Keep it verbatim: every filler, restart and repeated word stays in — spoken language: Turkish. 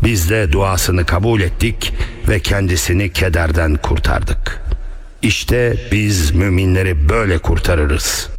Biz de duasını kabul ettik ve kendisini kederden kurtardık. İşte biz müminleri böyle kurtarırız.